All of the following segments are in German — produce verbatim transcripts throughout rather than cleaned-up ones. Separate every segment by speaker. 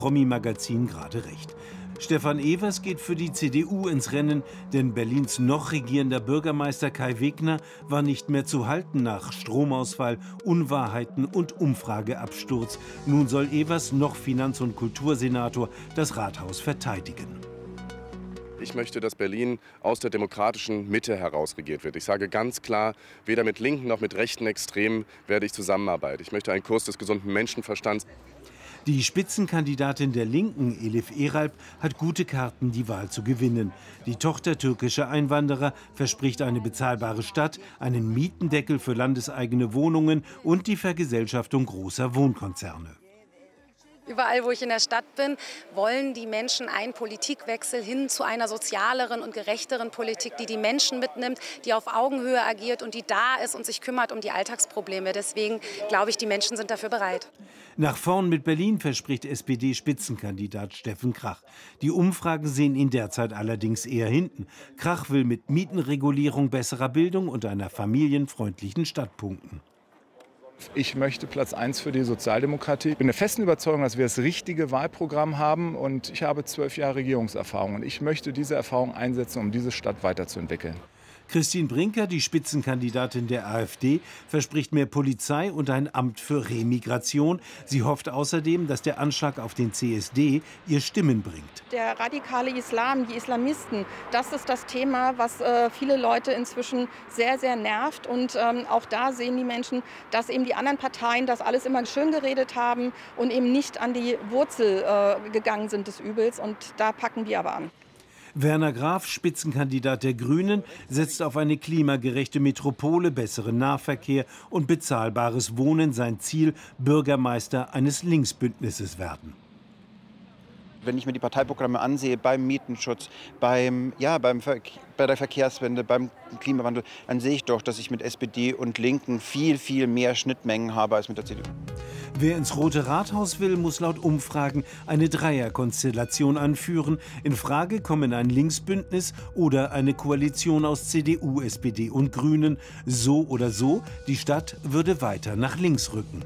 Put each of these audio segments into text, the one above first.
Speaker 1: Promi-Magazin gerade recht. Stefan Evers geht für die C D U ins Rennen, denn Berlins noch regierender Bürgermeister Kai Wegner war nicht mehr zu halten nach Stromausfall, Unwahrheiten und Umfrageabsturz. Nun soll Evers, noch Finanz- und Kultursenator, das Rathaus verteidigen.
Speaker 2: Ich möchte, dass Berlin aus der demokratischen Mitte heraus regiert wird. Ich sage ganz klar, weder mit linken noch mit rechten Extremen werde ich zusammenarbeiten. Ich möchte einen Kurs des gesunden Menschenverstands.
Speaker 1: Die Spitzenkandidatin der Linken, Elif Eralp, hat gute Karten, die Wahl zu gewinnen. Die Tochter türkischer Einwanderer verspricht eine bezahlbare Stadt, einen Mietendeckel für landeseigene Wohnungen und die Vergesellschaftung großer Wohnkonzerne.
Speaker 3: Überall, wo ich in der Stadt bin, wollen die Menschen einen Politikwechsel hin zu einer sozialeren und gerechteren Politik, die die Menschen mitnimmt, die auf Augenhöhe agiert und die da ist und sich kümmert um die Alltagsprobleme. Deswegen glaube ich, die Menschen sind dafür bereit.
Speaker 1: Nach vorn mit Berlin verspricht S P D-Spitzenkandidat Steffen Krach. Die Umfragen sehen ihn derzeit allerdings eher hinten. Krach will mit Mietenregulierung, besserer Bildung und einer familienfreundlichen Stadt punkten.
Speaker 4: Ich möchte Platz eins für die Sozialdemokratie. Ich bin der festen Überzeugung, dass wir das richtige Wahlprogramm haben. Und ich habe zwölf Jahre Regierungserfahrung. Und ich möchte diese Erfahrung einsetzen, um diese Stadt weiterzuentwickeln.
Speaker 1: Christine Brinker, die Spitzenkandidatin der AfD, verspricht mehr Polizei und ein Amt für Remigration. Sie hofft außerdem, dass der Anschlag auf den C S D ihr Stimmen bringt.
Speaker 5: Der radikale Islam, die Islamisten, das ist das Thema, was äh, viele Leute inzwischen sehr, sehr nervt. Und ähm, auch da sehen die Menschen, dass eben die anderen Parteien das alles immer schön geredet haben und eben nicht an die Wurzel äh, gegangen sind des Übels. Und da packen wir aber an.
Speaker 1: Werner Graf, Spitzenkandidat der Grünen, setzt auf eine klimagerechte Metropole, besseren Nahverkehr und bezahlbares Wohnen. Sein Ziel, Bürgermeister eines Linksbündnisses werden.
Speaker 6: Wenn ich mir die Parteiprogramme ansehe, beim Mietenschutz, beim, ja, beim Verkehr, bei der Verkehrswende, beim Klimawandel, dann sehe ich doch, dass ich mit S P D und Linken viel, viel mehr Schnittmengen habe als mit der C D U.
Speaker 1: Wer ins Rote Rathaus will, muss laut Umfragen eine Dreierkonstellation anführen. In Frage kommen ein Linksbündnis oder eine Koalition aus C D U, S P D und Grünen. So oder so, die Stadt würde weiter nach links rücken.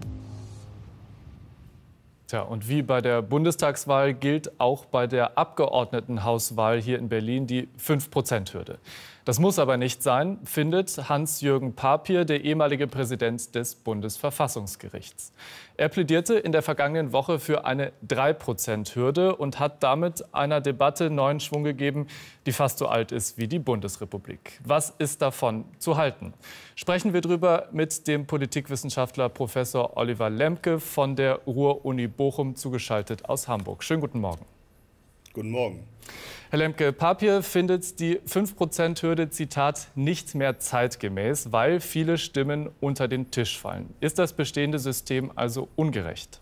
Speaker 7: Tja, und wie bei der Bundestagswahl gilt auch bei der Abgeordnetenhauswahl hier in Berlin die fünf Prozent Hürde. Das muss aber nicht sein, findet Hans-Jürgen Papier, der ehemalige Präsident des Bundesverfassungsgerichts. Er plädierte in der vergangenen Woche für eine drei Prozent Hürde und hat damit einer Debatte neuen Schwung gegeben, die fast so alt ist wie die Bundesrepublik. Was ist davon zu halten? Sprechen wir darüber mit dem Politikwissenschaftler Professor Oliver Lemke von der Ruhr-Uni Bochum, zugeschaltet aus Hamburg. Schönen guten Morgen.
Speaker 8: Guten Morgen.
Speaker 7: Herr Lemke, Papier findet die fünf Prozent Hürde, Zitat, nicht mehr zeitgemäß, weil viele Stimmen unter den Tisch fallen. Ist das bestehende System also ungerecht?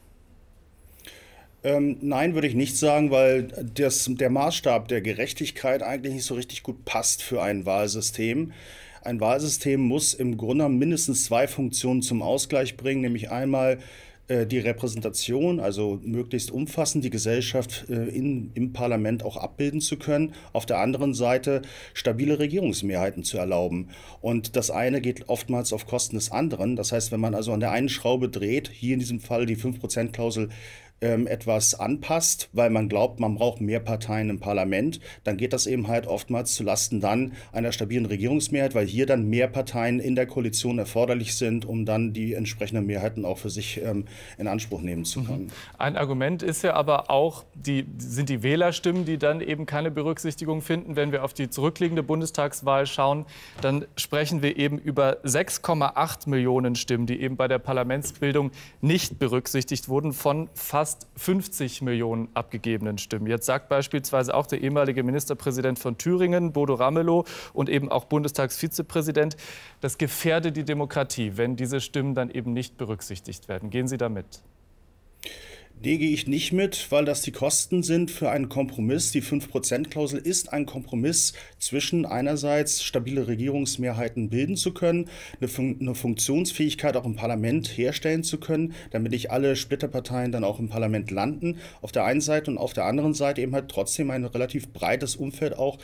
Speaker 8: Ähm, nein, würde ich nicht sagen, weil das, der Maßstab der Gerechtigkeit eigentlich nicht so richtig gut passt für ein Wahlsystem. Ein Wahlsystem muss im Grunde mindestens zwei Funktionen zum Ausgleich bringen, nämlich einmal die Repräsentation, also möglichst umfassend die Gesellschaft äh, in, im Parlament auch abbilden zu können. Auf der anderen Seite stabile Regierungsmehrheiten zu erlauben. Und das eine geht oftmals auf Kosten des anderen. Das heißt, wenn man also an der einen Schraube dreht, hier in diesem Fall die fünf Prozent Klausel, ähm, etwas anpasst, weil man glaubt, man braucht mehr Parteien im Parlament, dann geht das eben halt oftmals zulasten dann einer stabilen Regierungsmehrheit, weil hier dann mehr Parteien in der Koalition erforderlich sind, um dann die entsprechenden Mehrheiten auch für sich ähm, in Anspruch nehmen zu können.
Speaker 7: Ein Argument ist ja aber auch, die, sind die Wählerstimmen, die dann eben keine Berücksichtigung finden. Wenn wir auf die zurückliegende Bundestagswahl schauen, dann sprechen wir eben über sechs Komma acht Millionen Stimmen, die eben bei der Parlamentsbildung nicht berücksichtigt wurden, von fast fünfzig Millionen abgegebenen Stimmen. Jetzt sagt beispielsweise auch der ehemalige Ministerpräsident von Thüringen, Bodo Ramelow, und eben auch Bundestagsvizepräsident, das gefährde die Demokratie, wenn diese Stimmen dann eben nicht berücksichtigt werden. Gehen Sie damit?
Speaker 8: Nee, gehe ich nicht mit, weil das die Kosten sind für einen Kompromiss. Die fünf Prozent Klausel ist ein Kompromiss zwischen einerseits stabile Regierungsmehrheiten bilden zu können, eine, Fun eine Funktionsfähigkeit auch im Parlament herstellen zu können, damit nicht alle Splitterparteien dann auch im Parlament landen, auf der einen Seite, und auf der anderen Seite eben halt trotzdem ein relativ breites Umfeld auch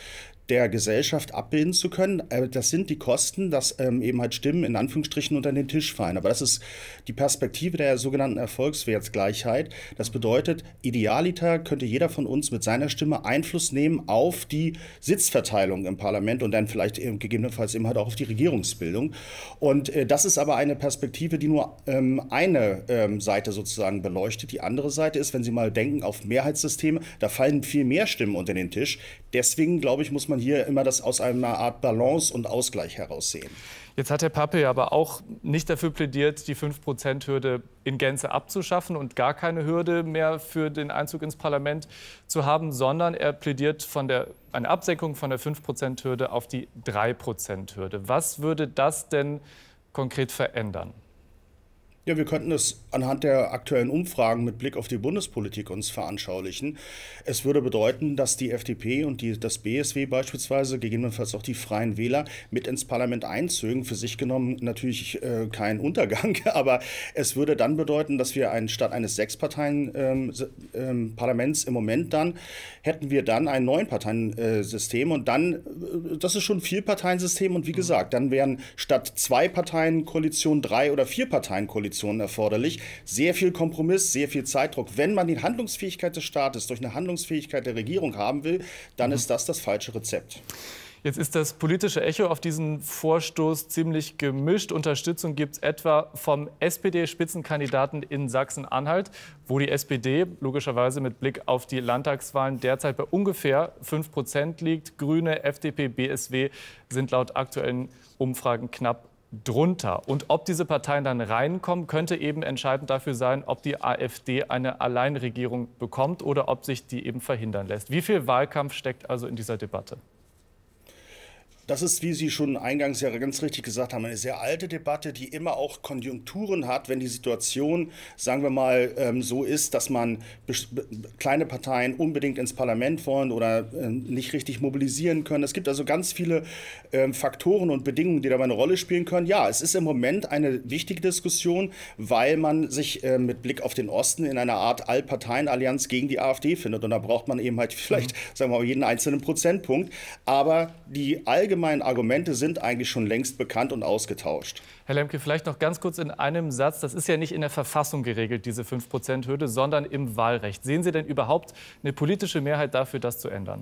Speaker 8: der Gesellschaft abbilden zu können. Das sind die Kosten, dass ähm, eben halt Stimmen in Anführungsstrichen unter den Tisch fallen. Aber das ist die Perspektive der sogenannten Erfolgswertsgleichheit. Das bedeutet, idealiter könnte jeder von uns mit seiner Stimme Einfluss nehmen auf die Sitzverteilung im Parlament und dann vielleicht eben gegebenenfalls eben halt auch auf die Regierungsbildung. Und äh, das ist aber eine Perspektive, die nur ähm, eine ähm, Seite sozusagen beleuchtet. Die andere Seite ist, wenn Sie mal denken auf Mehrheitssysteme, da fallen viel mehr Stimmen unter den Tisch. Deswegen, glaube ich, muss man hier immer das aus einer Art Balance und Ausgleich heraussehen.
Speaker 7: Jetzt hat Herr Pape aber auch nicht dafür plädiert, die fünf Prozent Hürde in Gänze abzuschaffen und gar keine Hürde mehr für den Einzug ins Parlament zu haben, sondern er plädiert von der, eine Absenkung von der fünf Prozent Hürde auf die drei Prozent Hürde. Was würde das denn konkret verändern?
Speaker 8: Ja, wir könnten es anhand der aktuellen Umfragen mit Blick auf die Bundespolitik uns veranschaulichen. Es würde bedeuten, dass die F D P und die, das B S W beispielsweise, gegebenenfalls auch die Freien Wähler, mit ins Parlament einzögen. Für sich genommen natürlich äh, kein Untergang, aber es würde dann bedeuten, dass wir ein, statt eines Sechs-Parteien-Parlaments ähm, im Moment dann, hätten wir dann ein Neun-Parteien-System und dann, äh, das ist schon ein Vier-Parteien-System und wie gesagt, dann wären statt Zwei-Parteien-Koalition drei- oder Vier-Parteien-Koalitionen erforderlich. Sehr viel Kompromiss, sehr viel Zeitdruck. Wenn man die Handlungsfähigkeit des Staates durch eine Handlungsfähigkeit der Regierung haben will, dann mhm. ist das das falsche Rezept.
Speaker 7: Jetzt ist das politische Echo auf diesen Vorstoß ziemlich gemischt. Unterstützung gibt es etwa vom S P D-Spitzenkandidaten in Sachsen-Anhalt, wo die S P D logischerweise mit Blick auf die Landtagswahlen derzeit bei ungefähr fünf Prozent liegt. Grüne, F D P, B S W sind laut aktuellen Umfragen knapp drunter. Und ob diese Parteien dann reinkommen, könnte eben entscheidend dafür sein, ob die AfD eine Alleinregierung bekommt oder ob sich die eben verhindern lässt. Wie viel Wahlkampf steckt also in dieser Debatte?
Speaker 8: Das ist, wie Sie schon eingangs ja ganz richtig gesagt haben, eine sehr alte Debatte, die immer auch Konjunkturen hat, wenn die Situation, sagen wir mal, ähm, so ist, dass man kleine Parteien unbedingt ins Parlament wollen oder äh, nicht richtig mobilisieren können. Es gibt also ganz viele äh, Faktoren und Bedingungen, die dabei eine Rolle spielen können. Ja, es ist im Moment eine wichtige Diskussion, weil man sich äh, mit Blick auf den Osten in einer Art Allparteienallianz gegen die AfD findet. Und da braucht man eben halt vielleicht, mhm. sagen wir mal, jeden einzelnen Prozentpunkt. Aber die allgemeine Meine Argumente sind eigentlich schon längst bekannt und ausgetauscht.
Speaker 7: Herr Lemke, vielleicht noch ganz kurz in einem Satz. Das ist ja nicht in der Verfassung geregelt, diese fünf Prozent Hürde, sondern im Wahlrecht. Sehen Sie denn überhaupt eine politische Mehrheit dafür, das zu ändern?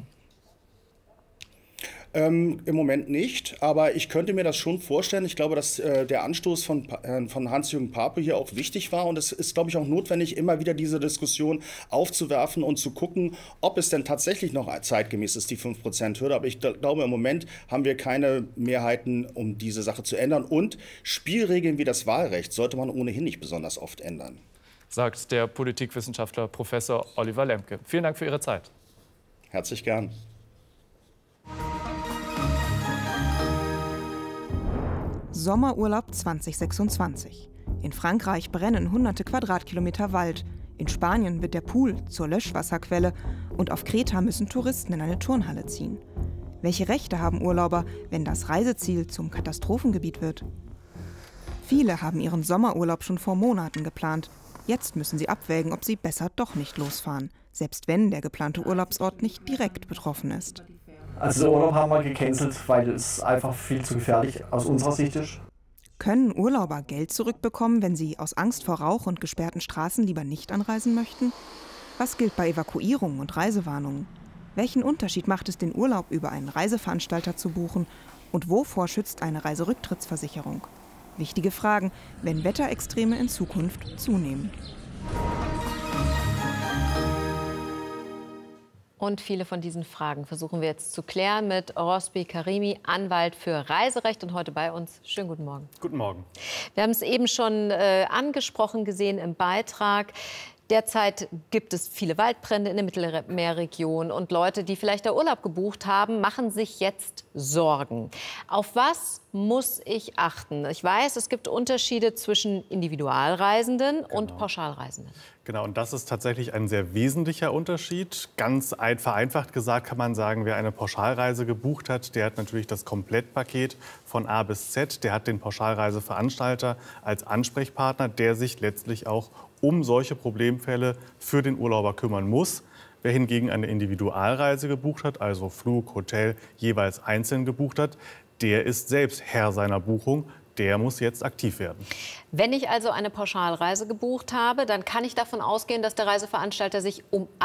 Speaker 8: Ähm, Im Moment nicht, aber ich könnte mir das schon vorstellen. Ich glaube, dass äh, der Anstoß von, äh, von Hans-Jürgen Pape hier auch wichtig war. Und es ist, glaube ich, auch notwendig, immer wieder diese Diskussion aufzuwerfen und zu gucken, ob es denn tatsächlich noch zeitgemäß ist, die fünf Prozent Hürde. Aber ich glaube, im Moment haben wir keine Mehrheiten, um diese Sache zu ändern. Und Spielregeln wie das Wahlrecht sollte man ohnehin nicht besonders oft ändern.
Speaker 7: Sagt der Politikwissenschaftler Professor Oliver Lemke. Vielen Dank für Ihre Zeit.
Speaker 8: Herzlich gern.
Speaker 9: Sommerurlaub zwanzig sechsundzwanzig. In Frankreich brennen hunderte Quadratkilometer Wald. In Spanien wird der Pool zur Löschwasserquelle. Und auf Kreta müssen Touristen in eine Turnhalle ziehen. Welche Rechte haben Urlauber, wenn das Reiseziel zum Katastrophengebiet wird? Viele haben ihren Sommerurlaub schon vor Monaten geplant. Jetzt müssen sie abwägen, ob sie besser doch nicht losfahren. Selbst wenn der geplante Urlaubsort nicht direkt betroffen ist.
Speaker 10: Also den Urlaub haben wir gecancelt, weil es einfach viel zu gefährlich aus unserer Sicht ist.
Speaker 9: Können Urlauber Geld zurückbekommen, wenn sie aus Angst vor Rauch und gesperrten Straßen lieber nicht anreisen möchten? Was gilt bei Evakuierungen und Reisewarnungen? Welchen Unterschied macht es, den Urlaub über einen Reiseveranstalter zu buchen? Und wovor schützt eine Reiserücktrittsversicherung? Wichtige Fragen, wenn Wetterextreme in Zukunft zunehmen.
Speaker 11: Und viele von diesen Fragen versuchen wir jetzt zu klären mit Rosby Karimi, Anwalt für Reiserecht und heute bei uns. Schönen guten Morgen.
Speaker 12: Guten Morgen.
Speaker 11: Wir haben es eben schon äh, angesprochen gesehen im Beitrag. Derzeit gibt es viele Waldbrände in der Mittelmeerregion und Leute, die vielleicht da Urlaub gebucht haben, machen sich jetzt Sorgen. Auf was muss ich achten? Ich weiß, es gibt Unterschiede zwischen Individualreisenden genau. und Pauschalreisenden.
Speaker 12: Genau, und das ist tatsächlich ein sehr wesentlicher Unterschied. Ganz vereinfacht gesagt kann man sagen, wer eine Pauschalreise gebucht hat, der hat natürlich das Komplettpaket von A bis Z. Der hat den Pauschalreiseveranstalter als Ansprechpartner, der sich letztlich auch um solche Problemfälle für den Urlauber kümmern muss. Wer hingegen eine Individualreise gebucht hat, also Flug, Hotel, jeweils einzeln gebucht hat, der ist selbst Herr seiner Buchung. Der muss jetzt aktiv werden.
Speaker 11: Wenn ich also eine Pauschalreise gebucht habe, dann kann ich davon ausgehen, dass der Reiseveranstalter sich um